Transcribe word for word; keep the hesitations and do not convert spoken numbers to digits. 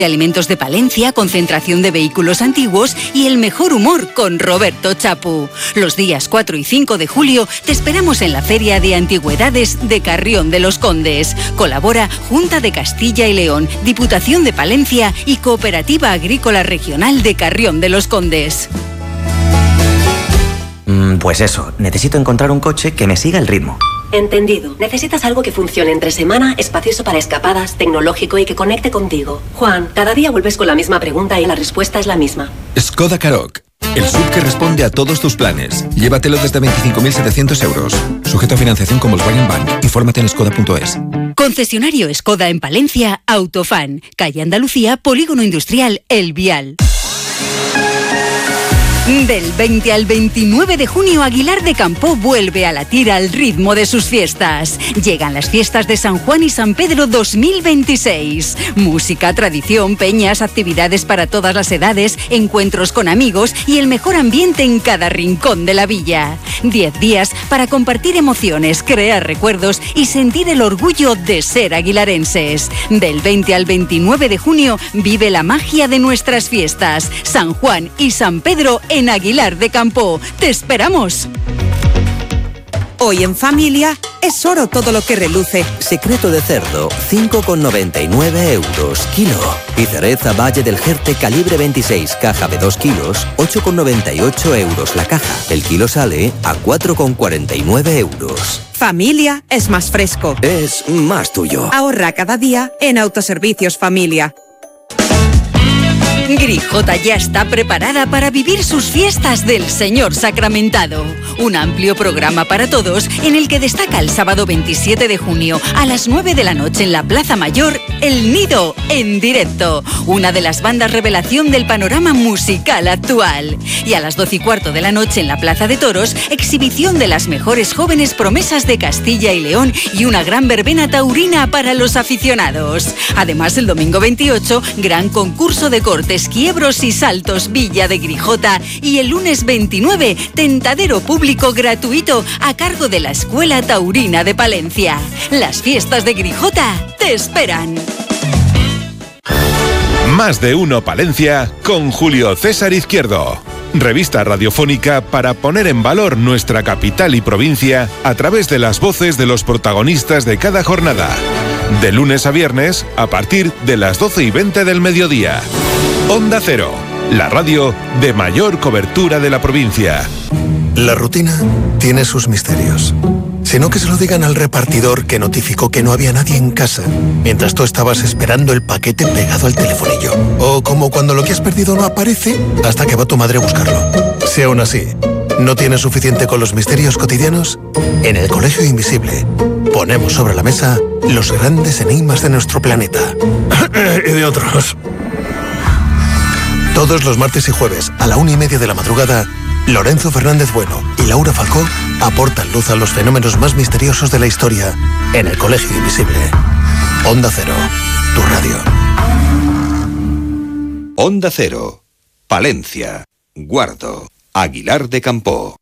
de alimentos de Palencia, concentración de vehículos antiguos y el mejor humor con Roberto Chapu. Los días cuatro y cinco de julio te esperamos en la Feria de Antigüedades de Carrión de los Condes. Colabora Junta de Castilla y León, Diputación de Palencia y Cooperativa Agrícola Regional de Carrión de los Condes. Mm, pues eso, necesito encontrar un coche que me siga el ritmo. Entendido. Necesitas algo que funcione entre semana, espacioso para escapadas, tecnológico y que conecte contigo. Juan, cada día vuelves con la misma pregunta y la respuesta es la misma. Skoda Karoq. El S U V que responde a todos tus planes. Llévatelo desde veinticinco mil setecientos euros. Sujeto a financiación con Volkswagen Bank. Infórmate en skoda punto es. Concesionario Skoda en Palencia, Autofan. Calle Andalucía, Polígono Industrial El Vial. Del veinte al veintinueve de junio, Aguilar de Campoo vuelve a latir al ritmo de sus fiestas. Llegan las fiestas de San Juan y San Pedro dos mil veintiséis. Música, tradición, peñas, actividades para todas las edades, encuentros con amigos y el mejor ambiente en cada rincón de la villa. Diez días para compartir emociones, crear recuerdos y sentir el orgullo de ser aguilarenses. Del veinte al veintinueve de junio, vive la magia de nuestras fiestas. San Juan y San Pedro en Aguilar de Campoo. ¡Te esperamos! Hoy en familia es oro todo lo que reluce. Secreto de cerdo, cinco con noventa y nueve euros kilo. Y cereza Valle del Jerte calibre veintiséis, caja de dos kilos, ocho con noventa y ocho euros la caja. El kilo sale a cuatro con cuarenta y nueve euros. Familia es más fresco. Es más tuyo. Ahorra cada día en Autoservicios Familia. Grijota ya está preparada para vivir sus fiestas del Señor Sacramentado. Un amplio programa para todos en el que destaca el sábado veintisiete de junio a las nueve de la noche en la Plaza Mayor, El Nido en directo. Una de las bandas revelación del panorama musical actual. Y a las doce y cuarto de la noche en la Plaza de Toros, exhibición de las mejores jóvenes promesas de Castilla y León y una gran verbena taurina para los aficionados. Además, el domingo veintiocho, gran concurso de cortes, quiebros y saltos Villa de Grijota y el lunes veintinueve, tentadero público gratuito a cargo de la Escuela Taurina de Palencia. Las fiestas de Grijota te esperan. Más de uno Palencia con Julio César Izquierdo. Revista radiofónica para poner en valor nuestra capital y provincia a través de las voces de los protagonistas de cada jornada. De lunes a viernes a partir de las doce y veinte del mediodía. Onda Cero, la radio de mayor cobertura de la provincia. La rutina tiene sus misterios. Si no, que se lo digan al repartidor que notificó que no había nadie en casa mientras tú estabas esperando el paquete pegado al telefonillo. O como cuando lo que has perdido no aparece hasta que va tu madre a buscarlo. Si aún así no tienes suficiente con los misterios cotidianos, en el Colegio Invisible ponemos sobre la mesa los grandes enigmas de nuestro planeta. Y de otros. Todos los martes y jueves a la una y media de la madrugada, Lorenzo Fernández Bueno y Laura Falcó aportan luz a los fenómenos más misteriosos de la historia en el Colegio Invisible. Onda Cero, tu radio. Onda Cero, Palencia, Guardo, Aguilar de Campoo.